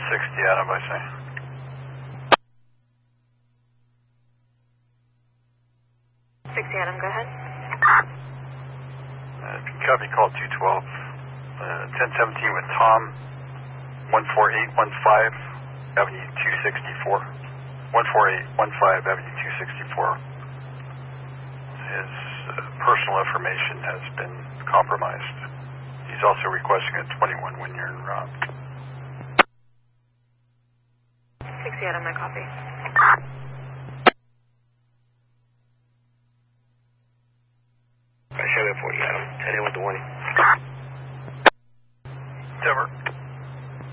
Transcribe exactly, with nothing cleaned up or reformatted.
sixty Adam, I say. sixty Adam, go ahead. Uh, copy call two twelve. Uh, ten seventeen with Tom, one four eight one five, Avenue two sixty-four. one four eight one five, Avenue two sixty-four. His uh, personal information has been compromised. He's also requesting a twenty-one Wynyard Route. sixty Adam, I copy. I show that for you, Adam. ten in with the warning. Denver.